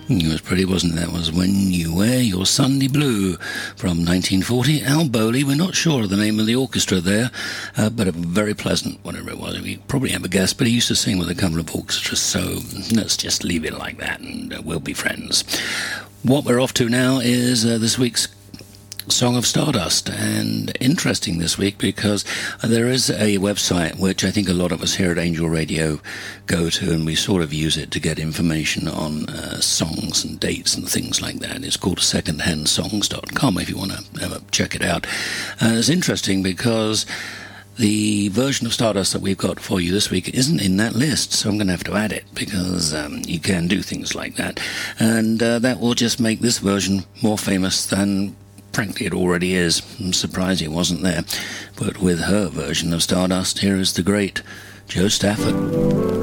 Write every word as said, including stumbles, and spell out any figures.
It was pretty, wasn't it? That was When You Wear Your Sunday Blue from nineteen forty. Al Bowley, we're not sure of the name of the orchestra there, uh, but a very pleasant, whatever it was. We probably have a guess, but he used to sing with a couple of orchestras, so let's just leave it like that and uh, we'll be friends. What we're off to now is uh, this week's Song of Stardust, and interesting this week because there is a website which I think a lot of us here at Angel Radio go to, and we sort of use it to get information on uh, songs and dates and things like that. It's called second hand songs dot com if you want to uh, check it out. Uh, it's interesting because the version of Stardust that we've got for you this week isn't in that list, so I'm going to have to add it because um, you can do things like that, and uh, that will just make this version more famous than frankly it already is. I'm surprised it wasn't there. But with her version of Stardust, here is the great Jo Stafford.